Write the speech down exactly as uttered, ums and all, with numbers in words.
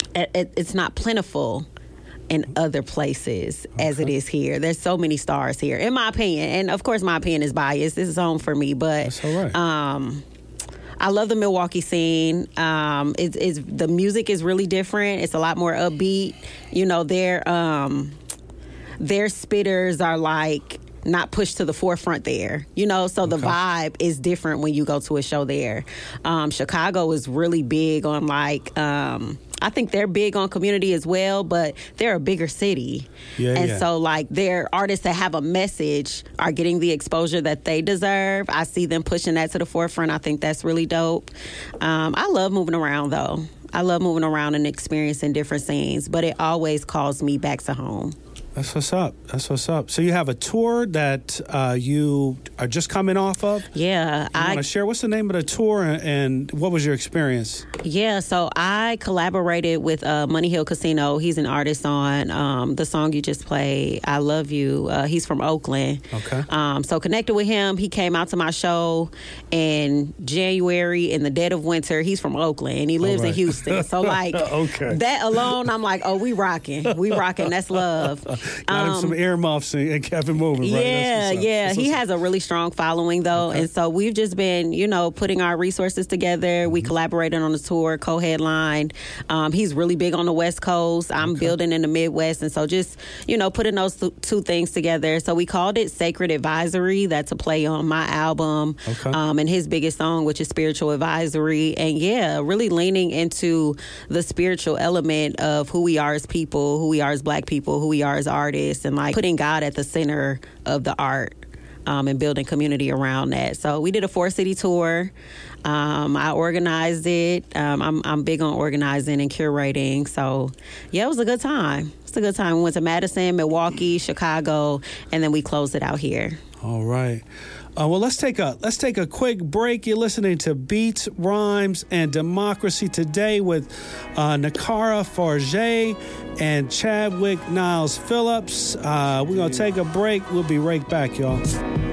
it, it, it's not plentiful in other places okay. as it is here. There's so many stars here, in my opinion. And of course, my opinion is biased. This is home for me, but that's all right. Um, I love the Milwaukee scene. Um, it's, it's the music is really different. It's a lot more upbeat. You know, their um, their spitters are like not pushed to the forefront there. You know, so okay. the vibe is different when you go to a show there. Um, Chicago is really big on like. Um, I think they're big on community as well, but they're a bigger city. Yeah, and yeah. so, like, their artists that have a message are getting the exposure that they deserve. I see them pushing that to the forefront. I think that's really dope. Um, I love moving around, though. I love moving around and experiencing different scenes, but it always calls me back to home. That's what's up. That's what's up. So you have a tour that uh, you are just coming off of? Yeah. You I want to share? What's the name of the tour and, and what was your experience? Yeah, so I collaborated with uh, Money Hill Casino. He's an artist on um, the song you just played, I Love You. Uh, he's from Oakland. Okay. Um, so connected with him. He came out to my show in January in the dead of winter. He's from Oakland and he lives right. in Houston. So like okay. that alone, I'm like, oh, we rocking. We rocking. That's love. Got um, him some earmuffs and, and kept it moving, right? Yeah, yeah. That's he has a really strong following, though. Okay. And so we've just been, you know, putting our resources together. We collaborated on the tour, co-headlined. Um, he's really big on the West Coast. I'm Okay. building in the Midwest. And so just, you know, putting those th- two things together. So we called it Sacred Advisory. That's a play on my album Okay. um, and his biggest song, which is Spiritual Advisory. And yeah, really leaning into the spiritual element of who we are as people, who we are as Black people, who we are as artists, and like putting God at the center of the art. Um, and building community around that. So we did a four-city tour. Um, I organized it. Um, I'm, I'm big on organizing and curating. So, yeah, it was a good time. It's a good time. We went to Madison, Milwaukee, Chicago, and then we closed it out here. All right. Uh, well, let's take a let's take a quick break. You're listening to Beats, Rhymes, and Democracy today with uh, Nakara Farjay and Chadwick Niles Phillips. Uh, we're gonna take a break. We'll be right back, y'all.